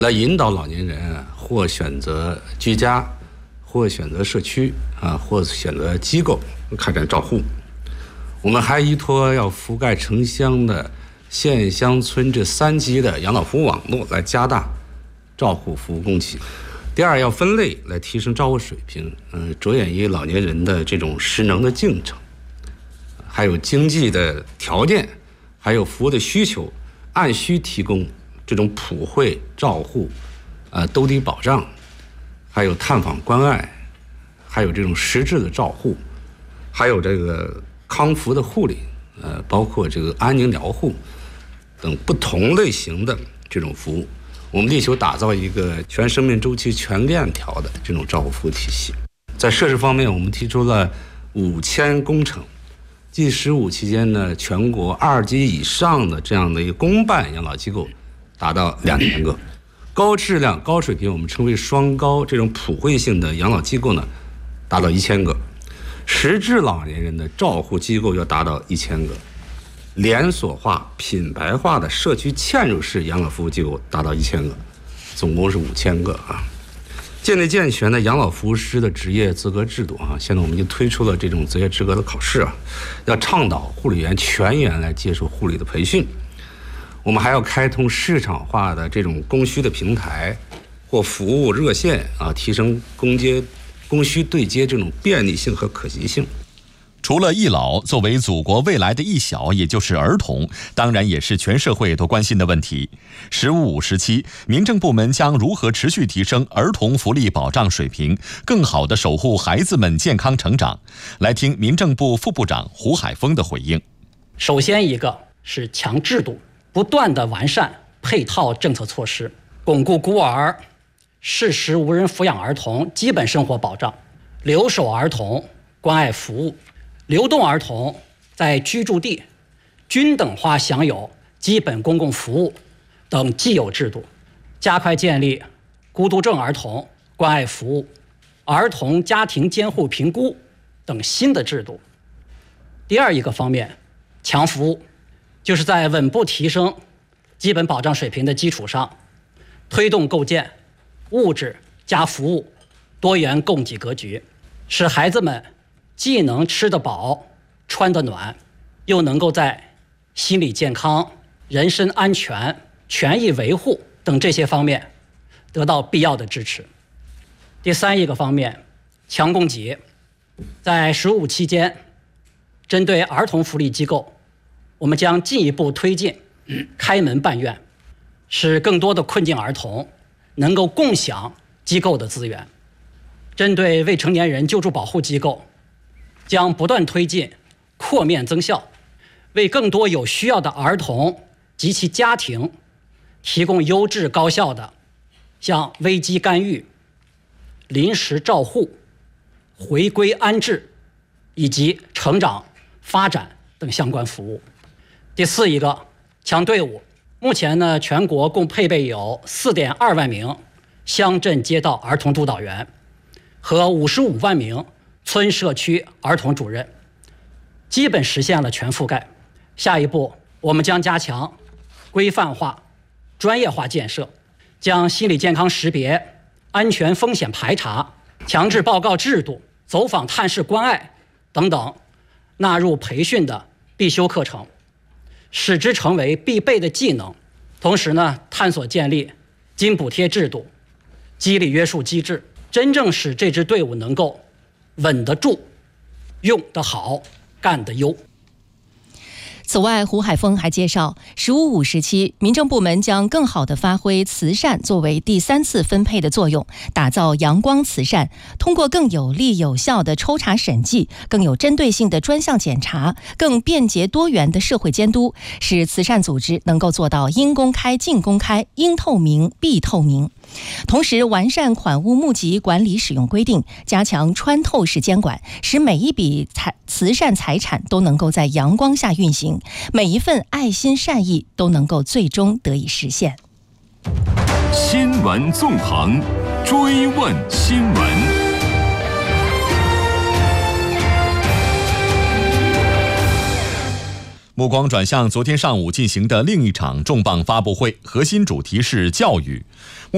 来引导老年人或选择居家，或选择社区或选择机构开展照护。我们还依托要覆盖城乡的县乡村这3级的养老服务网络，来加大照护服务供给。第二，要分类来提升照护水平，着眼于老年人的这种失能的进程，还有经济的条件，还有服务的需求，按需提供这种普惠照护，兜底保障，还有探访关爱，还有这种实质的照护，还有这个康复的护理，包括这个安宁疗护等不同类型的这种服务。我们力求打造一个全生命周期全链条的这种照护服务体系。在设施方面，我们提出了5000工程。G15期间呢，全国2级以上的这样的一个公办养老机构达到2000个，高质量高水平我们称为双高这种普惠性的养老机构呢达到1000个，实质老年人的照护机构要达到1000个，连锁化品牌化的社区嵌入式养老服务机构达到1000个，总共是5000个建立健全的养老服务师的职业资格制度现在我们已经推出了这种职业资格的考试要倡导护理员全员来接受护理的培训。我们还要开通市场化的这种供需的平台或服务热线提升供需对接这种便利性和可及性。 除了易老，作为祖国未来的一小，也就是儿童，当然也是全社会都关心的问题。15/5时期，民政部门将如何持续提升儿童福利保障水平，更好地守护孩子们健康成长？来听民政部副部长胡海峰的回应。 首先一个是强制度，不断地完善配套政策措施，巩固孤儿、适时无人抚养儿童基本生活保障，留守儿童关爱服务，流动儿童在居住地均等化享有基本公共服务等既有制度，加快建立孤独症儿童关爱服务、儿童家庭监护评估等新的制度。第二一个方面，强服务，就是在稳步提升基本保障水平的基础上，推动构建物质加服务多元供给格局，使孩子们既能吃得饱、穿得暖，又能够在心理健康、人身安全、权益维护等这些方面得到必要的支持。第三一个方面，强供给，在15期间，针对儿童福利机构，我们将进一步推进开门办院，使更多的困境儿童能够共享机构的资源。针对未成年人救助保护机构，将不断推进扩面增效，为更多有需要的儿童及其家庭提供优质高效的像危机干预、临时照护、回归安置以及成长发展等相关服务。第四一个，强队伍。目前呢，全国共配备有4.2万名乡镇街道儿童督导员和55万名村社区儿童主任，基本实现了全覆盖。下一步，我们将加强规范化、专业化建设，将心理健康识别、安全风险排查、强制报告制度、走访探视关爱等等纳入培训的必修课程，使之成为必备的技能。同时呢，探索建立津补贴制度、激励约束机制，真正使这支队伍能够稳得住、用得好、干得优。 此外，胡海峰还介绍，15/5时期，民政部门将更好地发挥慈善作为第3次分配的作用，打造阳光慈善，通过更有力有效的抽查审计、更有针对性的专项检查、更便捷多元的社会监督，使慈善组织能够做到应公开尽公开、应透明必透明。同时，完善款物募集管理使用规定，加强穿透式监管，使每一笔慈善财产都能够在阳光下运行，每一份爱心善意都能够最终得以实现。 新闻纵横，追问新闻。 目光转向昨天上午进行的另一场重磅发布会，核心主题是教育。